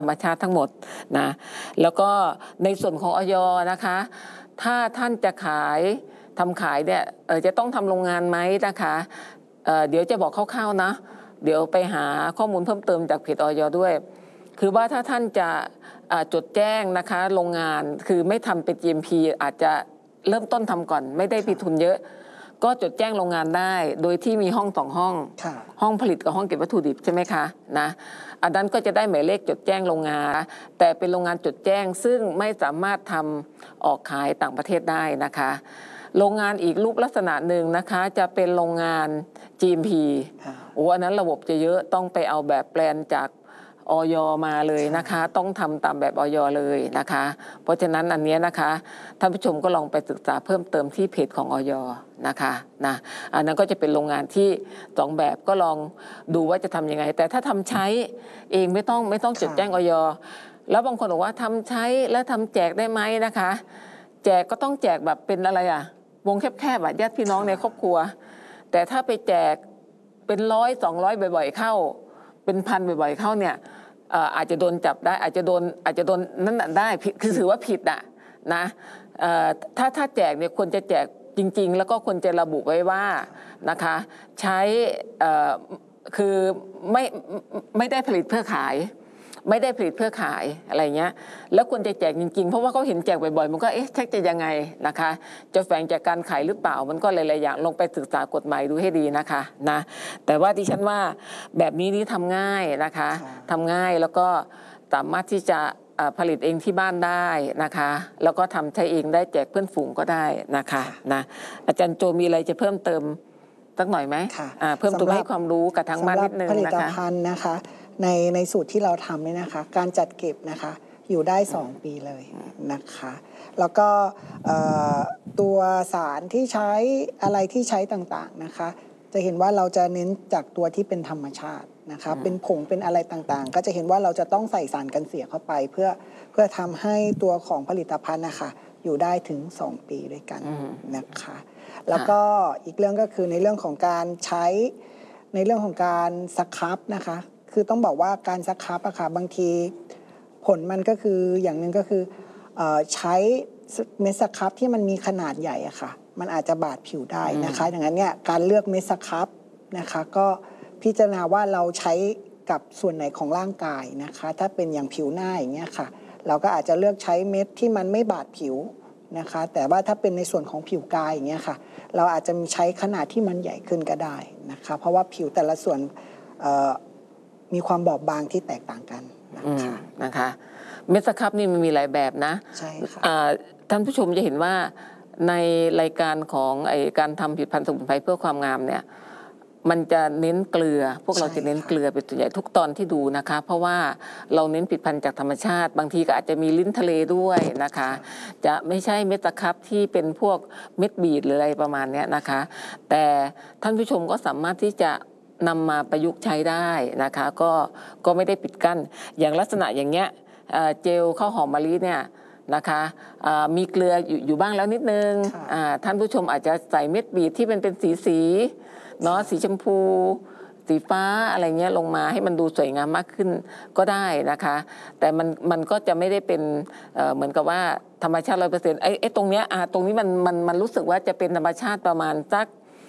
ธรรมชาติทั้งหมดนะแล้วก็ในส่วนของอย.นะคะถ้าท่านจะทำขายเนี่ยจะต้องทำโรงงานไหมนะคะเดี๋ยวจะบอกคร่าวๆนะเดี๋ยวไปหาข้อมูลเพิ่มเติมจากเพจอย.ด้วยคือว่าถ้าท่านจะจดแจ้งนะคะโรงงานคือไม่ทำเป็น GMP อาจจะเริ่มต้นทำก่อนไม่ได้มีทุนเยอะก็จดแจ้งโรงงานได้โดยที่มีห้อง2ห้องห้องผลิตกับห้องเก็บวัตถุดิบใช่ไหมคะนะอันนั้นก็จะได้หมายเลขจดแจ้งโรงงานแต่เป็นโรงงานจดแจ้งซึ่งไม่สามารถทำออกขายต่างประเทศได้นะคะโรงงานอีกรูปลักษณะหนึ่งนะคะจะเป็นโรงงาน GMP อันนั้นระบบจะเยอะต้องไปเอาแบบแปลนจากอย.มาเลยนะคะต้องทำตามแบบอย.เลยนะคะเพราะฉะนั้นอันนี้นะคะท่านผู้ชมก็ลองไปศึกษาเพิ่มเติมที่เพจของอย.นะคะนะอันนั้นก็จะเป็นโรงงานที่2แบบก็ลองดูว่าจะทำยังไงแต่ถ้าทำใช้เองไม่ต้องจดแจ้งอย.แล้วบางคนบอกว่าทำใช้แล้วทำแจกได้ไหมนะคะแจกก็ต้องแจกแบบเป็นอะไรวงแคบๆญาติพี่น้องในครอบครัวแต่ถ้าไปแจกเป็น100 200บ่อยๆเข้าเป็นพันบ่อยๆเข้าเนี่ยอาจจะโดนจับได้อาจจะโดนนั่นได้คือถือว่าผิดนะถ้าแจกเนี่ยควรจะแจกจริงๆแล้วก็ควรจะระบุไว้ว่านะคะใช้คือไม่ได้ผลิตเพื่อขายไม่ได้ผลิตเพื่อขายอะไรเงี้ยแล้วควรจะแจกจริงๆเพราะว่าเขาเห็นแจกบ่อยๆมันก็ชักจะยังไงนะคะจะแฝงจากการขายหรือเปล่ามันก็หลายๆอย่างลงไปศึกษากฎหมายดูให้ดีนะคะนะแต่ว่าดิฉันว่าแบบนี้นี่ทำง่ายนะคะทำง่ายแล้วก็สามารถที่จะผลิตเองที่บ้านได้นะคะแล้วก็ทำใช้เองได้แจกเพื่อนฝูงก็ได้นะคะนะอาจารย์โจมีอะไรจะเพิ่มเติมสักหน่อยไหมเพิ่มเติมให้ความรู้กับทางบ้านนิดนึงนะคะผลิตภัณฑ์นะคะในสูตรที่เราทำเนี่ยนะคะการจัดเก็บนะคะอยู่ได้2 ปีเลยนะคะแล้วก็ตัวสารที่ใช้อะไรที่ใช้ต่างๆนะคะจะเห็นว่าเราจะเน้นจากตัวที่เป็นธรรมชาตินะคะเป็นผงเป็นอะไรต่างๆก็จะเห็นว่าเราจะต้องใส่สารกันเสียเข้าไปเพื่อทำให้ตัวของผลิตภัณฑ์นะคะอยู่ได้ถึง2 ปีด้วยกันนะคะแล้วก็อีกเรื่องก็คือในเรื่องของการใช้ในเรื่องของการสครับนะคะคือต้องบอกว่าการสครับอะค่ะบางทีผลมันก็คืออย่างหนึ่งก็คือใช้เม็ดสครับที่มันมีขนาดใหญ่อะค่ะมันอาจจะบาดผิวได้นะคะอย่างนั้นเนี่ยการเลือกเม็ดสครับนะคะก็พิจารณาว่าเราใช้กับส่วนไหนของร่างกายนะคะถ้าเป็นอย่างผิวหน้าอย่างเงี้ยค่ะเราก็อาจจะเลือกใช้เม็ดที่มันไม่บาดผิวนะคะแต่ว่าถ้าเป็นในส่วนของผิวกายอย่างเงี้ยค่ะเราอาจจะใช้ขนาดที่มันใหญ่ขึ้นก็ได้นะคะเพราะว่าผิวแต่ละส่วนมีความบอบบางที่แตกต่างกันนะคะเม็ดสครับนี่มันมีหลายแบบนะใช่ค่ะท่านผู้ชมจะเห็นว่าในรายการของการทำผลิตภัณฑ์สมุนไพรเพื่อความงามเนี่ยมันจะเน้นเกลือพวกเราจะเน้นเกลือเป็นส่วนใหญ่ทุกตอนที่ดูนะคะเพราะว่าเราเน้นผลิตภัณฑ์จากธรรมชาติบางทีก็อาจจะมีลิ้นทะเลด้วยนะคะจะไม่ใช่เม็ดสครับที่เป็นพวกเม็ดบีดหรืออะไรประมาณนี้นะคะแต่ท่านผู้ชมก็สามารถที่จะนำมาประยุกต์ใช้ได้นะคะก็ไม่ได้ปิดกั้นอย่างลักษณะอย่างเงี้ยเจลข้าวหอมมะลิเนี่ยนะคะมีเกลืออยู่บ้างแล้วนิดนึงท่านผู้ชมอาจจะใส่เม็ดบีดที่เป็นสีเนาะสีชมพูสีฟ้าอะไรเงี้ยลงมาให้มันดูสวยงามมากขึ้นก็ได้นะคะแต่มันก็จะไม่ได้เป็นเหมือนกับว่าธรรมชาติ 100% ไอ้ตรงเนี้ยตรงนี้มันรู้สึกว่าจะเป็นธรรมชาติประมาณสัก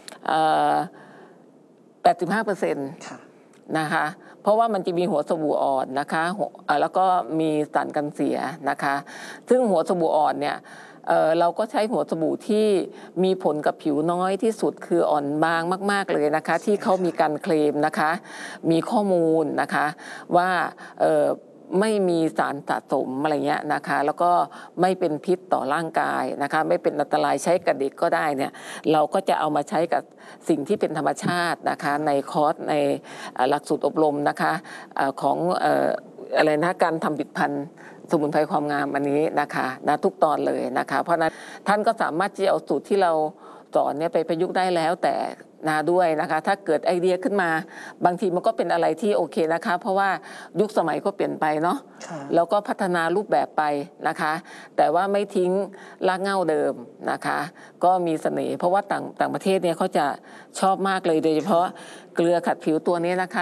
85% นะคะเพราะว่ามันจะมีหัวสบู่อ่อนนะคะแล้วก็มีสารกันเสียนะคะซึ่งหัวสบู่อ่อนเนี่ยเราก็ใช้หัวสบู่ที่มีผลกับผิวน้อยที่สุดคืออ่อนบางมากๆเลยนะคะที่เขามีการเคลมนะคะมีข้อมูลนะคะว่าไม่มีสารสะสมอะไรเงี้ยนะคะแล้วก็ไม่เป็นพิษต่อร่างกายนะคะไม่เป็นอันตรายใช้กับเด็กก็ได้เนี่ยเราก็จะเอามาใช้กับสิ่งที่เป็นธรรมชาตินะคะในคอร์สในหลักสูตรอบรมนะคะของอะไรนะการทำผลิตภัณฑ์สมุนไพรความงามอันนี้นะคะทุกตอนเลยนะคะเพราะนั้นท่านก็สามารถที่จะเอาสูตรที่เราสอนเนี่ยไปประยุกต์ได้แล้วแต่ด้วยนะคะถ้าเกิดไอเดียขึ้นมาบางทีมันก็เป็นอะไรที่โอเคนะคะเพราะว่ายุคสมัยก็เปลี่ยนไปเนาะแล้วก็พัฒนารูปแบบไปนะคะแต่ว่าไม่ทิ้งรากเหง้าเดิมนะคะก็มีเสน่ห์เพราะว่าต่างประเทศเนี่ยเขาจะชอบมากเลยโดยเฉพาะเกลือขัดผิวตัวนี้นะคะ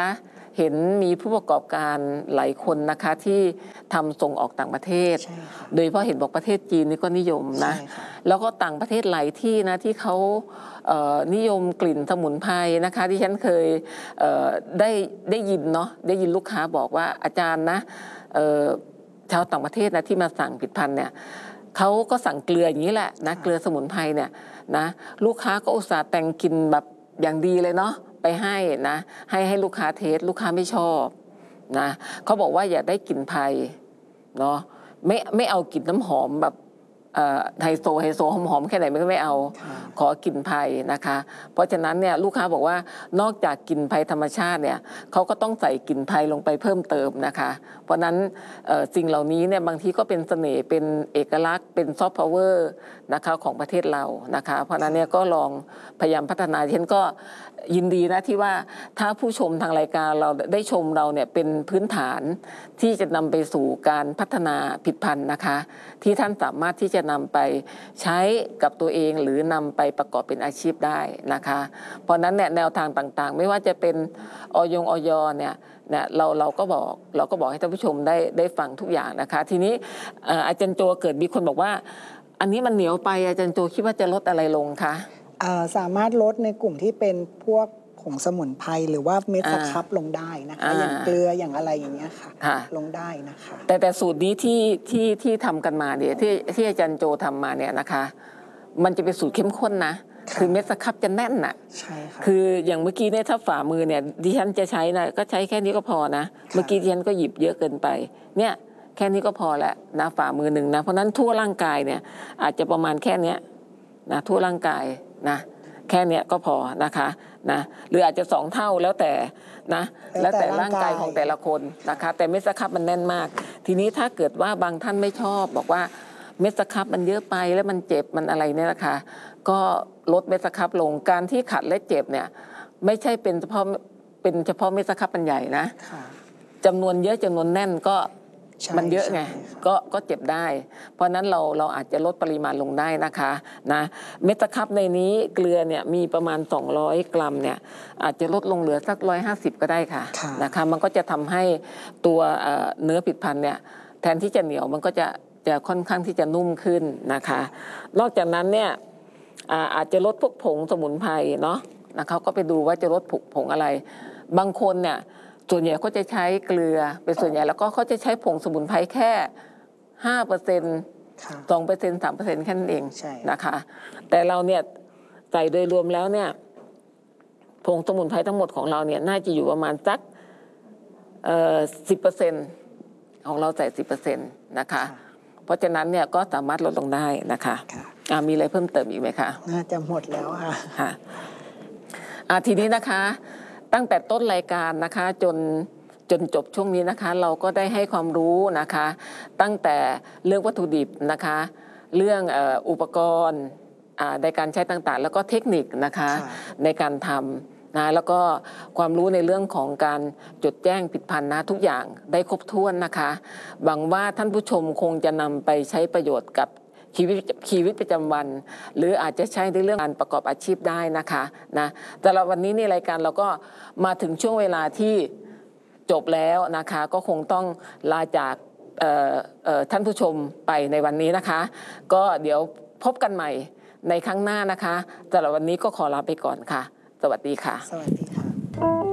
เห็นมีผู้ประกอบการหลายคนนะคะที่ทำส่งออกต่างประเทศใช่ค่ะโดยเฉพาะเห็นบอกประเทศจีนนี่ก็นิยมนะใช่ค่ะแล้วก็ต่างประเทศหลายที่นะที่เขานิยมกลิ่นสมุนไพรนะคะที่ฉันเคยได้ยินเนาะได้ยินลูกค้าบอกว่าอาจารย์นะชาวต่างประเทศนะที่มาสั่งผลิตภัณฑ์เนี่ยเขาก็สั่งเกลืออย่างนี้แหละนะเกลือสมุนไพรเนี่ยนะลูกค้าก็อุตส่าห์แต่งกลิ่นแบบอย่างดีเลยเนาะไปให้นะให้ลูกค้าเทสลูกค้าไม่ชอบนะเขาบอกว่าอย่าได้กลิ่นไพรเนาะไม่เอากลิ่นน้ำหอมแบบไฮโซหอมๆแค่ไหนไม่เอาขอกลิ่นไพรนะคะเพราะฉะนั้นเนี่ยลูกค้าบอกว่านอกจากกลิ่นไพรธรรมชาติเนี่ยเขาก็ต้องใส่กลิ่นไพรลงไปเพิ่มเติมนะคะเพราะนั้นสิ่งเหล่านี้เนี่ยบางทีก็เป็นเสน่ห์เป็นเอกลักษณ์เป็นซอฟต์พาวเวอร์นะคะของประเทศเรานะคะเพราะนั้นเนี่ยก็ลองพยายามพัฒนาฉันก็ยินดีนะที่ว่าถ้าผู้ชมทางรายการเราได้ชมเราเนี่ยเป็นพื้นฐานที่จะนำไปสู่การพัฒนาผลิตภัณฑ์นะคะที่ท่านสามารถที่จะนำไปใช้กับตัวเองหรือนำไปประกอบเป็นอาชีพได้นะคะเพราะนั้นเนี่ยแนวทางต่างๆไม่ว่าจะเป็นอยเนี่ยเราก็บอกให้ท่านผู้ชมได้ฟังทุกอย่างนะคะทีนี้อาจารย์โจเกิดมีคนบอกว่าอันนี้มันเหนียวไปอาจารย์โจคิดว่าจะลดอะไรลงคะสามารถลดในกลุ่มที่เป็นพวกผงสมุนไพรหรือว่าเม็ดสครับลงได้นะคะอย่างเกลืออย่างอะไรอย่างเงี้ยค่ะลงได้นะคะแต่สูตรนี้ที่ทำกันมาเนี่ยที่อาจารย์โจทำมาเนี่ยนะคะมันจะเป็นสูตรเข้มข้นนะคือเม็ดสครับจะแน่นน่ะใช่ค่ะคืออย่างเมื่อกี้เนี่ยถ้าฝ่ามือเนี่ยดิฉันจะใช้นะก็ใช้แค่นี้ก็พอนะเมื่อกี้ดิฉันก็หยิบเยอะเกินไปเนี่ยแค่นี้ก็พอแล้วนะฝ่ามือหนึ่งนะเพราะนั้นทั่วร่างกายเนี่ยอาจจะประมาณแค่นี้นะทั่วร่างกายนะแค่นี้ก็พอนะคะนะหรืออาจจะ2 เท่าแล้วแต่นะแล้วแต่ร่างกายของแต่ละคนนะคะแต่เม็ดสครับมันแน่นมากทีนี้ถ้าเกิดว่าบางท่านไม่ชอบบอกว่าเม็ดสครับมันเยอะไปแล้วมันเจ็บมันอะไรเนี่ยนะคะก็ลดเม็ดสครับลงการที่ขัดและเจ็บเนี่ยไม่ใช่เป็นเฉพาะเม็ดสครับมันใหญ่นะจำนวนเยอะจำนวนแน่นก็มันเยอะไงก็เจ็บได้เพราะนั้นเราอาจจะลดปริมาณลงได้นะคะนะเม็ดสครับในนี้เกลือเนี่ยมีประมาณ200 กรัมเนี่ยอาจจะลดลงเหลือสัก150ก็ได้ค่ะนะคะมันก็จะทำให้ตัวเนื้อผลิตภัณฑ์เนี่ยแทนที่จะเหนียวมันก็จะค่อนข้างที่จะนุ่มขึ้นนะคะนอกจากนั้นเนี่ยอาจจะลดพวกผงสมุนไพรเนาะนะคะก็ไปดูว่าจะลดผงอะไรบางคนเนี่ยส่วนใหญ่ก็จะใช้เกลือเป็นส่วนใหญ่แล้วก็เขาจะใช้ผงสมุนไพรแค่5% 2% 3% แค่นั้นเองนะคะแต่เราเนี่ยใส่โดยรวมแล้วเนี่ยผงสมุนไพรทั้งหมดของเราเนี่ยน่าจะอยู่ประมาณสัก10%ของเราใส่ 10% นะคะเพราะฉะนั้นเนี่ยก็สามารถลดลงได้นะคะมีอะไรเพิ่มเติมอีกไหมคะน่าจะหมดแล้วค่ะทีนี้นะคะตั้งแต่ต้นรายการนะคะจนจบช่วงนี้นะคะเราก็ได้ให้ความรู้นะคะตั้งแต่เรื่องวัตถุดิบนะคะเรื่องอุปกรณ์ในการใช้ต่างๆแล้วก็เทคนิคนะคะในการทำนะแล้วก็ความรู้ในเรื่องของการจดแจ้งผลิตภัณฑ์นะทุกอย่างได้ครบถ้วนนะคะหวังว่าท่านผู้ชมคงจะนำไปใช้ประโยชน์กับชีวิตประจำวันหรืออาจจะใช้ในเรื่องการประกอบอาชีพได้นะคะนะแต่ละวันนี้ในรายการเราก็มาถึงช่วงเวลาที่จบแล้วนะคะก็คงต้องลาจากท่านผู้ชมไปในวันนี้นะคะก็เดี๋ยวพบกันใหม่ในครั้งหน้านะคะแต่ละวันนี้ก็ขอลาไปก่อนค่ะสวัสดีค่ะสวัสดี